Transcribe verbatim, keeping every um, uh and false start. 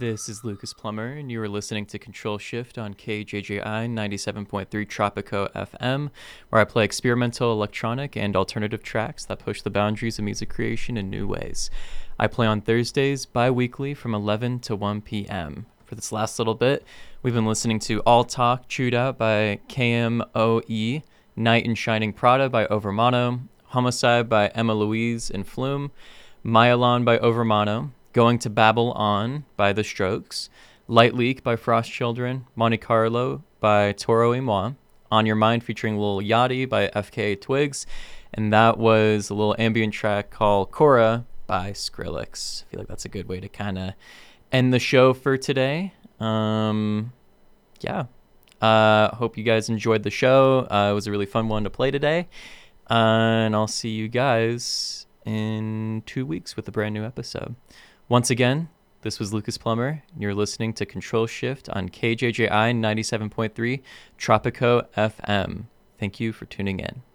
This is Lucas Plummer, and you are listening to Control Shift on K J J I ninety-seven point three Tropico F M, where I play experimental electronic and alternative tracks that push the boundaries of music creation in new ways. I play on Thursdays bi-weekly from eleven to one p.m. For this last little bit, we've been listening to All Talk Chewed Out by K M O E, Night in Shining Prada by Overmono, Homicide by Emma Louise and Flume, Myelon by Overmono, Going to Babble On by The Strokes, Light Leak by Frost Children, Monte Carlo by Toro y Moi, On Your Mind featuring Lil Yachty by F K A Twigs, and that was a little ambient track called Cora by Skrillex. I feel like that's a good way to kind of end the show for today. Um, yeah. Uh, hope you guys enjoyed the show. Uh, it was a really fun one to play today. Uh, and I'll see you guys in two weeks with a brand new episode. Once again, this was Lucas Plummer, and you're listening to Control Shift on K J J I ninety-seven point three Tropico F M. Thank you for tuning in.